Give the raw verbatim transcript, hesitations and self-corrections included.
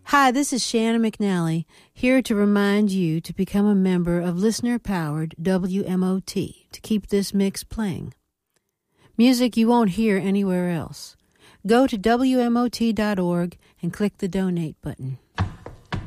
Hi, this is Shannon McNally, here to remind you to become a member of listener-powered W M O T to keep this mix playing. Music you won't hear anywhere else. Go to W M O T dot org and click the donate button.